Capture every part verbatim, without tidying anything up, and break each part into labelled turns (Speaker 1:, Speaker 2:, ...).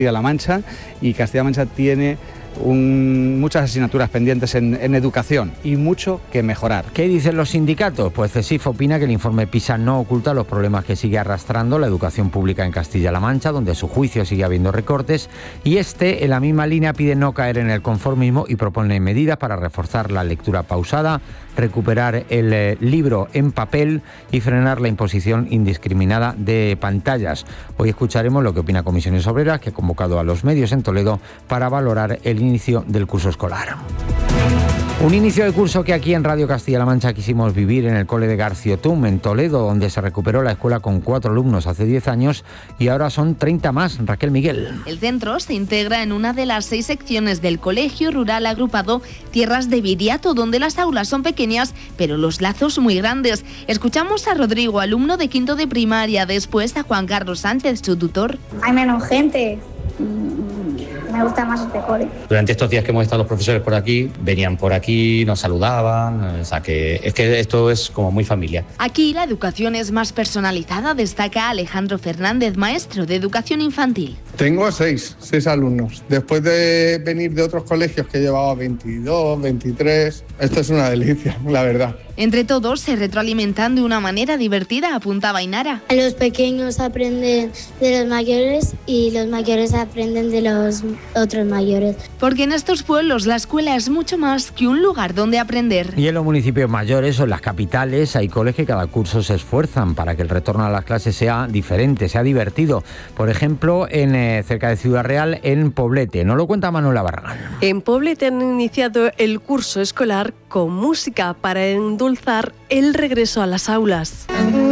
Speaker 1: Castilla-La Mancha, y Castilla-La Mancha tiene Un, muchas asignaturas pendientes en, en educación y mucho que mejorar.
Speaker 2: ¿Qué dicen los sindicatos? Pues CESIF opina que el informe PISA no oculta los problemas que sigue arrastrando la educación pública en Castilla-La Mancha, donde a su juicio sigue habiendo recortes, y este, en la misma línea, pide no caer en el conformismo y propone medidas para reforzar la lectura pausada, recuperar el eh, libro en papel y frenar la imposición indiscriminada de pantallas. Hoy escucharemos lo que opina Comisiones Obreras, que ha convocado a los medios en Toledo para valorar el inicio del curso escolar. Un inicio de curso que aquí en Radio Castilla-La Mancha quisimos vivir en el cole de Garciotum, en Toledo, donde se recuperó la escuela con cuatro alumnos hace diez años y ahora son treinta más. Raquel Miguel.
Speaker 3: El centro se integra en una de las seis secciones del colegio rural agrupado Tierras de Viriato, donde las aulas son pequeñas, pero los lazos muy grandes. Escuchamos a Rodrigo, alumno de quinto de primaria, después a Juan Carlos Sánchez, su tutor.
Speaker 4: Hay menos gente. Me gusta más este cole.
Speaker 5: Durante estos días que hemos estado los profesores por aquí, venían por aquí, nos saludaban, o sea que es que esto es como muy familiar.
Speaker 3: Aquí la educación es más personalizada, destaca Alejandro Fernández, maestro de educación infantil.
Speaker 6: Tengo seis, seis alumnos. Después de venir de otros colegios que llevaba veintidós, veintitrés, esto es una delicia, la verdad.
Speaker 3: Entre todos se retroalimentan de una manera divertida, apuntaba Inara.
Speaker 7: Los pequeños aprenden de los mayores y los mayores aprenden de los otros mayores.
Speaker 3: Porque en estos pueblos la escuela es mucho más que un lugar donde aprender.
Speaker 2: Y en los municipios mayores o en las capitales hay coles que cada curso se esfuerzan para que el retorno a las clases sea diferente, sea divertido. Por ejemplo, en eh, cerca de Ciudad Real, en Poblete. Nos lo cuenta Manuela Barragán.
Speaker 8: En Poblete han iniciado el curso escolar con música para endulzar el regreso a las aulas.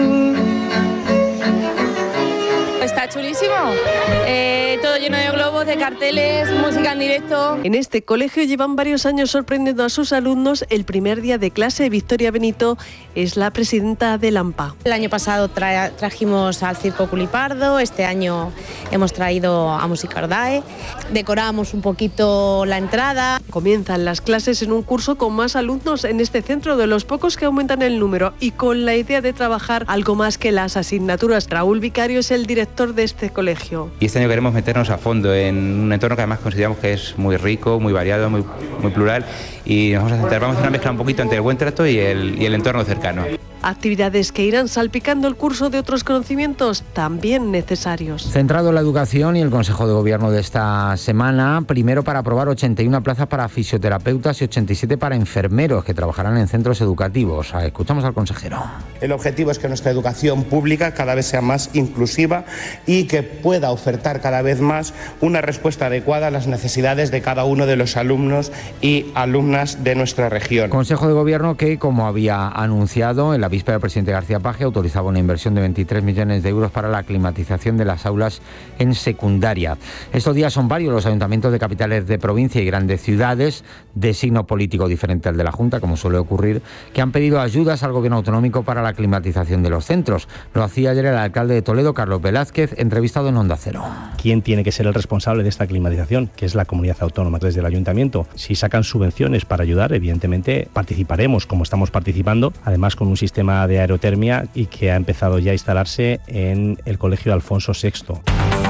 Speaker 9: Está chulísimo, eh, todo lleno de globos, de carteles, música en directo.
Speaker 8: En este colegio llevan varios años sorprendiendo a sus alumnos. El primer día de clase, Victoria Benito es la presidenta del AMPA.
Speaker 10: El año pasado tra- trajimos al Circo Culipardo, este año hemos traído a Música Ordae, decoramos un poquito la entrada.
Speaker 8: Comienzan las clases en un curso con más alumnos en este centro, de los pocos que aumentan el número, y con la idea de trabajar algo más que las asignaturas. Raúl Vicario es el director de este colegio.
Speaker 11: Y este año queremos meternos a fondo en un entorno que además consideramos que es muy rico, muy variado, muy, muy plural, y nos vamos a centrar, vamos a hacer una mezcla un poquito entre el buen trato y el, y el entorno cercano.
Speaker 8: Actividades que irán salpicando el curso de otros conocimientos también necesarios.
Speaker 2: Centrado en la educación y el Consejo de Gobierno de esta semana, primero para aprobar ochenta y una plazas para fisioterapeutas y ochenta y siete para enfermeros que trabajarán en centros educativos. Escuchamos al consejero.
Speaker 12: El objetivo es que nuestra educación pública cada vez sea más inclusiva y que pueda ofertar cada vez más una respuesta adecuada a las necesidades de cada uno de los alumnos y alumnas de nuestra región.
Speaker 2: Consejo de Gobierno que, como había anunciado en la víspera, el presidente García Paje autorizaba una inversión de veintitrés millones de euros para la climatización de las aulas en secundaria. Estos días son varios los ayuntamientos de capitales de provincia y grandes ciudades de signo político diferente al de la Junta, como suele ocurrir, que han pedido ayudas al gobierno autonómico para la climatización de los centros. Lo hacía ayer el alcalde de Toledo, Carlos Velázquez, entrevistado en Onda Cero.
Speaker 13: ¿Quién tiene que ser el responsable de esta climatización? Que es la comunidad autónoma, desde el ayuntamiento. Si sacan subvenciones para ayudar, evidentemente participaremos, como estamos participando, además con un sistema de aerotermia y que ha empezado ya a instalarse en el Colegio Alfonso sexto.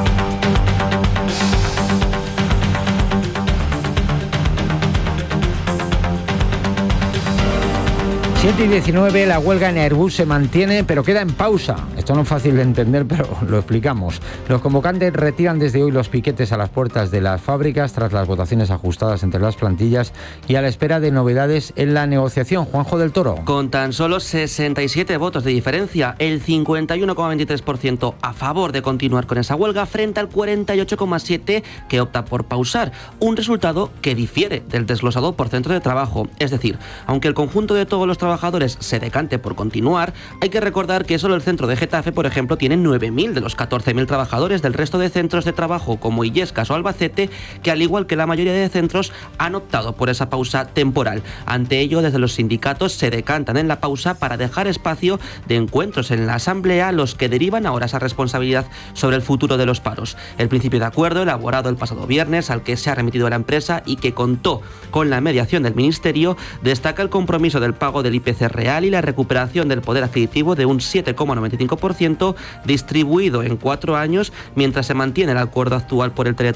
Speaker 2: siete y diecinueve, la huelga en Airbus se mantiene, pero queda en pausa. Esto no es fácil de entender, pero lo explicamos. Los convocantes retiran desde hoy los piquetes a las puertas de las fábricas tras las votaciones ajustadas entre las plantillas y a la espera de novedades en la negociación. Juanjo del Toro.
Speaker 14: Con tan solo sesenta y siete votos de diferencia, el cincuenta y uno coma veintitrés por ciento a favor de continuar con esa huelga frente al cuarenta y ocho coma siete por ciento que opta por pausar. Un resultado que difiere del desglosado por centro de trabajo. Es decir, aunque el conjunto de todos los trabajadores trabajadores se decante por continuar, hay que recordar que solo el centro de Getafe, por ejemplo, tiene nueve mil de los catorce mil trabajadores del resto de centros de trabajo como Illescas o Albacete, que al igual que la mayoría de centros han optado por esa pausa temporal. Ante ello, desde los sindicatos se decantan en la pausa para dejar espacio de encuentros en la asamblea, los que derivan ahora esa responsabilidad sobre el futuro de los paros. El principio de acuerdo, elaborado el pasado viernes, al que se ha remitido la empresa y que contó con la mediación del Ministerio, destaca el compromiso del pago del I P C real y la recuperación del poder adquisitivo de un siete coma noventa y cinco por ciento distribuido en cuatro años, mientras se mantiene el acuerdo actual por el teletrabajo